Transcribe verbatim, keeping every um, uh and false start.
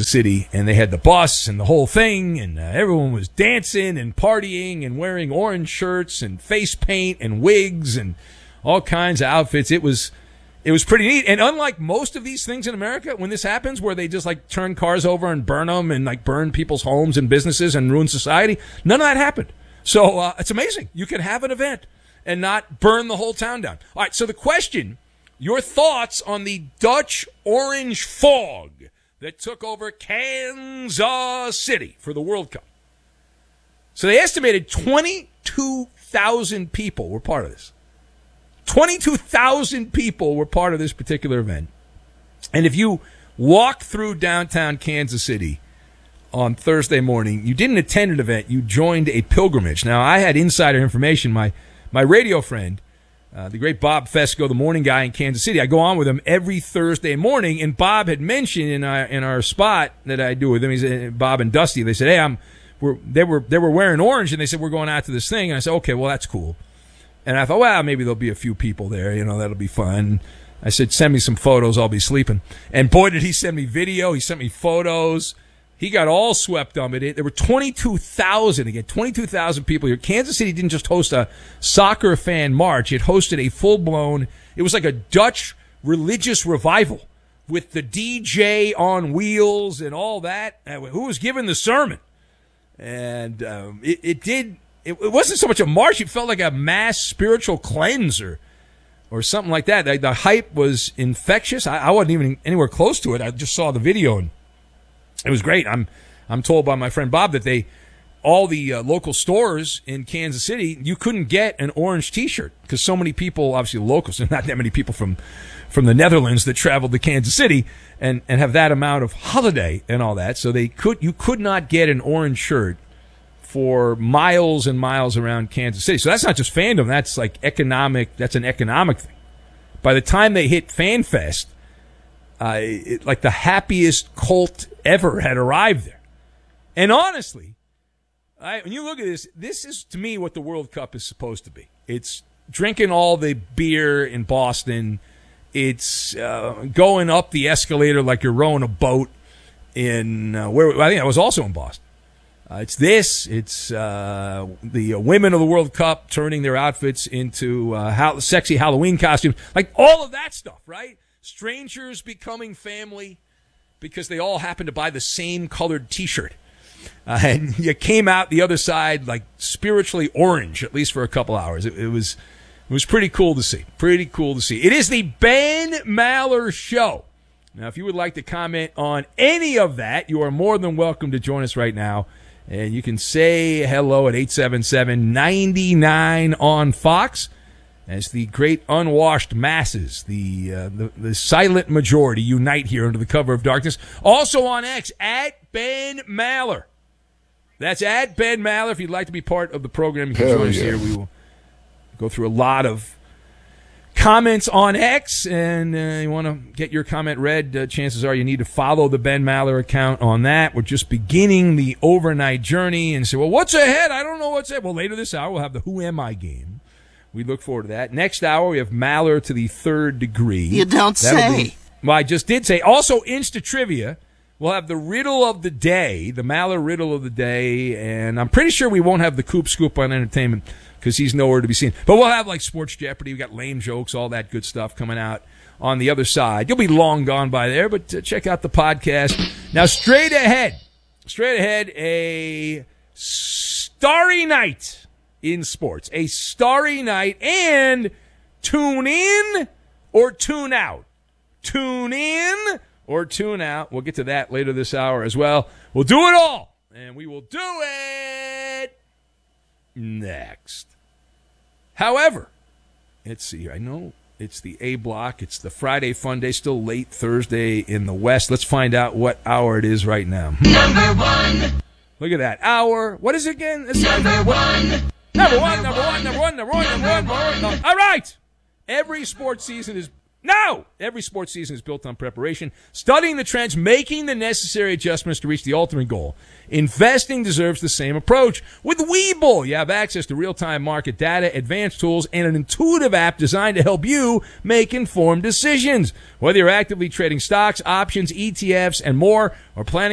Kansas City, and they had the bus and the whole thing, and uh, everyone was dancing and partying and wearing orange shirts and face paint and wigs and all kinds of outfits. It was it was pretty neat. And unlike most of these things in America, when this happens, where they just like turn cars over and burn them and like burn people's homes and businesses and ruin society, none of that happened. So uh, it's amazing. You can have an event and not burn the whole town down. All right, so the question, your thoughts on the Dutch orange fog that took over Kansas City for the World Cup. So they estimated twenty-two thousand people were part of this. twenty-two thousand people were part of this particular event. And if you walk through downtown Kansas City on Thursday morning, you didn't attend an event, you joined a pilgrimage. Now, I had insider information. My my radio friend, uh, the great Bob Fesco, the morning guy in Kansas City, I go on with him every Thursday morning, and Bob had mentioned in our, in our spot that I do with him, he's uh, Bob and Dusty, they said, hey, I'm we're, they were they were wearing orange, and they said, we're going out to this thing. And I said, okay, well, that's cool. And I thought, well, maybe there'll be a few people there, you know, that'll be fun. I said, send me some photos, I'll be sleeping. And boy, did he send me video, he sent me photos. He got all swept up in it. There were twenty-two thousand, again, twenty-two thousand people here. Kansas City didn't just host a soccer fan march. It hosted a full-blown, it was like a Dutch religious revival with the D J on wheels and all that. Who was giving the sermon? And um, it, it did, it, it wasn't so much a march. It felt like a mass spiritual cleanser or something like that. The, the hype was infectious. I, I wasn't even anywhere close to it. I just saw the video and it was great. I'm I'm told by my friend Bob that they, all the uh, local stores in Kansas City, you couldn't get an orange T-shirt because so many people, obviously locals, and not that many people from, from the Netherlands that traveled to Kansas City and, and have that amount of holiday and all that. So they could you could not get an orange shirt for miles and miles around Kansas City. So that's not just fandom. That's like economic. That's an economic thing. By the time they hit FanFest, Uh, it, like the happiest cult ever had arrived there. And honestly, I, when you look at this, this is to me what the World Cup is supposed to be. It's drinking all the beer in Boston. It's uh, going up the escalator like you're rowing a boat in uh, where I think I was also in Boston. Uh, it's this. It's uh, the uh, women of the World Cup turning their outfits into uh, how, sexy Halloween costumes, like all of that stuff, right? Strangers becoming family because they all happen to buy the same colored T-shirt. Uh, and you came out the other side like spiritually orange, at least for a couple hours. It, it was it was pretty cool to see. Pretty cool to see. It is the Ben Maller Show. Now, if you would like to comment on any of that, you are more than welcome to join us right now. And you can say hello at eight seven seven, nine nine on Fox. As the great unwashed masses, the, uh, the the silent majority, unite here under the cover of darkness. Also on X, at Ben Maller. That's at Ben Maller. If you'd like to be part of the program, you can Hell join us yeah. here. We will go through a lot of comments on X, and uh, you want to get your comment read, uh, chances are you need to follow the Ben Maller account on that. We're just beginning the overnight journey and say, well, what's ahead? I don't know what's ahead. Well, later this hour, we'll have the Who Am I game. We look forward to that. Next hour, we have Maller to the third degree. You don't That'll say. Be, well, I just did say. Also, Insta Trivia. We'll have the riddle of the day, the Maller riddle of the day, and I'm pretty sure we won't have the Coop Scoop on entertainment because he's nowhere to be seen. But we'll have like Sports Jeopardy. We got lame jokes, all that good stuff coming out on the other side. You'll be long gone by there, but uh, check out the podcast. Now, straight ahead, straight ahead, a starry night in sports, a starry night, and tune in or tune out. Tune in or tune out. We'll get to that later this hour as well. We'll do it all, and we will do it next. However, let's see. I know it's the A block. It's the Friday fun day, still late Thursday in the West. Let's find out what hour it is right now. Number one. Look at that. Hour. What is it again? It's Number one. Number one, number one, number one, number one, number one, number one. No. All right. Every sports season is no. Every sports season is built on preparation, studying the trends, making the necessary adjustments to reach the ultimate goal. Investing deserves the same approach. With Webull, you have access to real-time market data, advanced tools, and an intuitive app designed to help you make informed decisions. Whether you're actively trading stocks, options, E T Fs, and more, or planning